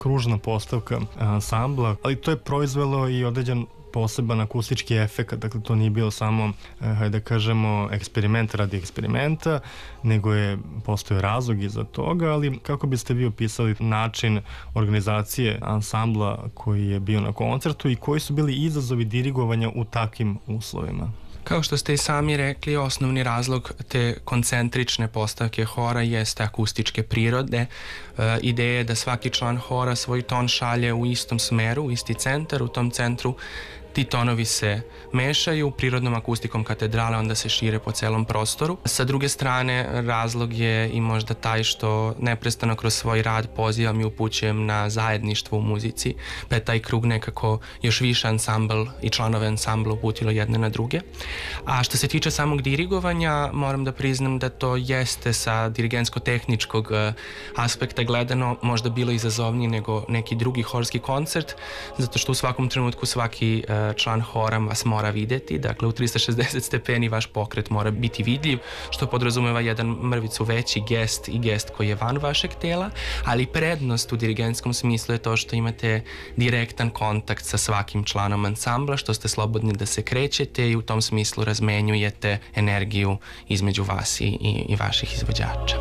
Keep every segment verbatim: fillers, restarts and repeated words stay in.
kružna postavka ansambla, ali to je proizvelo i određen poseban akustički efekt, dakle to nije bilo samo, hajde da kažemo, eksperiment radi eksperimenta, nego je postojao razlog iza toga, ali kako biste vi opisali način organizacije ansambla koji je bio na koncertu i koji su bili izazovi dirigovanja u takvim uslovima? Kao što ste i sami rekli, osnovni razlog te koncentrične postavke hora jeste akustičke prirode. E, ideja je da svaki član hora svoj ton šalje u istom smeru, u isti centar, u tom centru ti tonovi se mešaju prirodnom akustikom katedrale, onda se šire po celom prostoru. Sa druge strane, razlog je i možda taj što neprestano kroz svoj rad pozivam i upućujem na zajedništvo u muzici, pa je taj krug nekako još više ansambl i članove ansambla uputilo jedne na druge. A što se tiče samog dirigovanja, moram da priznam da to jeste sa dirigentsko-tehničkog aspekta gledano možda bilo izazovnije nego neki drugi horski koncert, zato što u svakom trenutku svaki član hora vas mora videti, dakle u trista šezdeset stepeni vaš pokret mora biti vidljiv, što podrazumeva jedan mrvicu veći gest i gest koji je van vašeg tela, ali prednost u dirigentskom smislu je to što imate direktan kontakt sa svakim članom ansambla, što ste slobodni da se krećete i u tom smislu razmenjujete energiju između vas i, i, i vaših izvođača.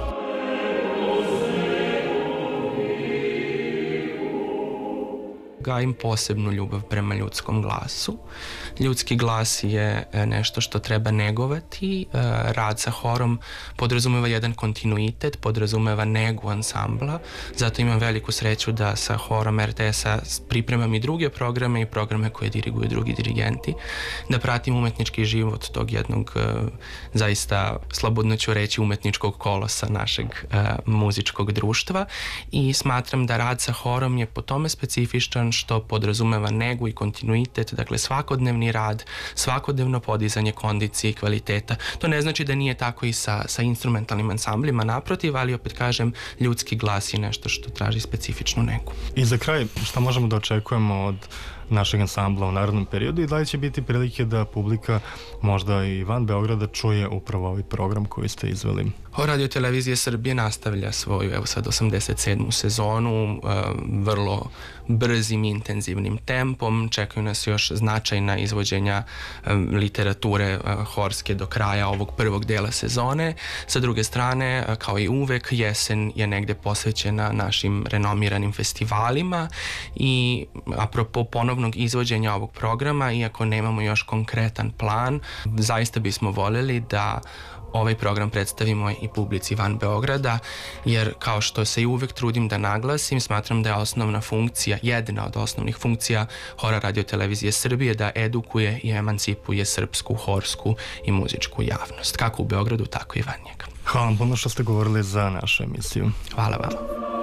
Gajim posebnu ljubav prema ljudskom glasu. Ljudski glas je nešto što treba negovati. Rad sa horom podrazumeva jedan kontinuitet, podrazumeva negu ansambla. Zato imam veliku sreću da sa horom er te es-a pripremam i druge programe i programe koje diriguju drugi dirigenti. Da pratim umetnički život tog jednog, zaista slobodno ću reći, umetničkog kolosa našeg muzičkog društva i smatram da rad sa horom je po tome specifičan što podrazumeva negu i kontinuitet, dakle svakodnevni rad, svakodnevno podizanje kondicije i kvaliteta. To ne znači da nije tako i sa, sa instrumentalnim ansamblima, naprotiv, ali opet kažem, ljudski glas je nešto što traži specifičnu negu. I za kraj, šta možemo da očekujemo od našeg ansambla u narednom periodu i da li će biti prilike da publika možda i van Beograda čuje upravo ovaj program koji ste izveli? Radio Televizije Srbije nastavlja svoju, evo sad, osamdeset sedmu sezonu, uh, vrlo brzim, intenzivnim tempom. Čekaju nas još značajna izvođenja um, literature uh, horske do kraja ovog prvog dela sezone. Sa druge strane, uh, kao i uvek, jesen je negde posvećena našim renomiranim festivalima i apropo ponovnog izvođenja ovog programa, iako nemamo još konkretan plan, zaista bismo voljeli da ovaj program predstavimo i publici van Beograda, jer kao što se i uvek trudim da naglasim, smatram da je osnovna funkcija, jedna od osnovnih funkcija Hora Radio Televizije Srbije da edukuje i emancipuje srpsku, horsku i muzičku javnost, kako u Beogradu, tako i van njega. Hvala vam puno što ste govorili za našu emisiju. Hvala vam.